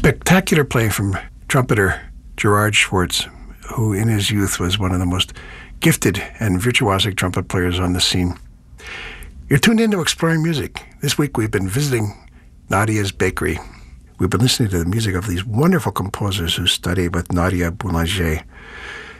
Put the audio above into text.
Spectacular playing from trumpeter Gerard Schwartz, who in his youth was one of the most gifted and virtuosic trumpet players on the scene. You're tuned into Exploring Music. This week we've been visiting Nadia's Bakery. We've been listening to the music of these wonderful composers who study with Nadia Boulanger.